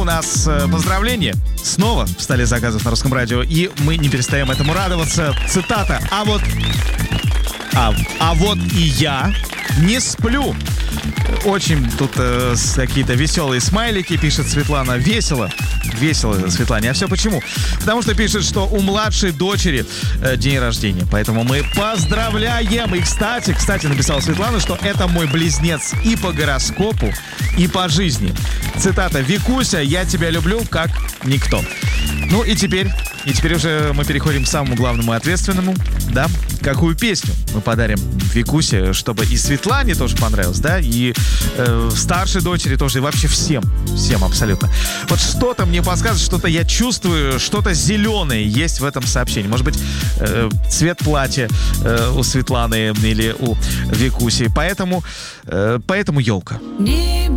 нас поздравления. Снова в столе заказов на Русском радио, и мы не перестаем этому радоваться. Цитата. А вот и я не сплю. Очень тут какие-то веселые смайлики, пишет Светлана. Весело, Светлане. А все почему? Потому что пишет, что у младшей дочери день рождения. Поэтому мы поздравляем. И, кстати, написала Светлана, что это мой близнец и по гороскопу, и по жизни. Цитата. «Викуся, я тебя люблю как никто». Ну и теперь уже мы переходим к самому главному и ответственному, да? Какую песню мы подарим Викусе, чтобы и Светлане тоже понравилось, да? И старшей дочери тоже, и вообще всем абсолютно. Вот что-то мне подсказывает, что-то я чувствую, что-то зеленое есть в этом сообщении. Может быть, цвет платья у Светланы или у Викуси. Поэтому елка.